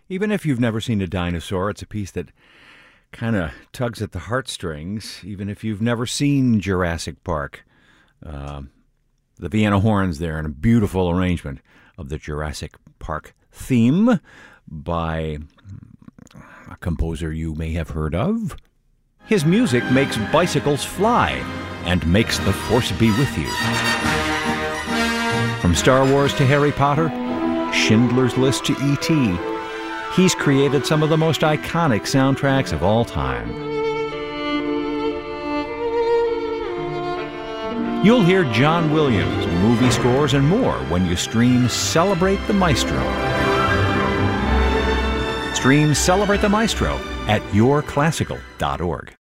Even if you've never seen a dinosaur, it's a piece that kind of tugs at the heartstrings, even if you've never seen Jurassic Park. The Vienna horns there, and a beautiful arrangement of the Jurassic Park theme by a composer you may have heard of. His music makes bicycles fly and makes the Force be with you. From Star Wars to Harry Potter, Schindler's List to E.T., he's created some of the most iconic soundtracks of all time. You'll hear John Williams, movie scores, and more when you stream Celebrate the Maestro. Stream Celebrate the Maestro at yourclassical.org.